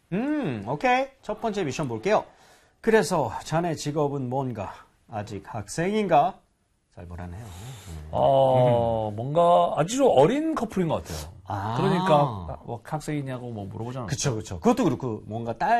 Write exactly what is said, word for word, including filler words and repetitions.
음, 오케이. 첫 번째 미션 볼게요. 그래서 자네 직업은 뭔가? 아직 학생인가? 잘 보라네요. 음. 어, 뭔가 아주 어린 커플인 것 같아요. 아. 그러니까 뭐 학생이냐고 뭐 물어보잖아요. 그쵸, 그쵸. 그것도 그렇고, 뭔가 딸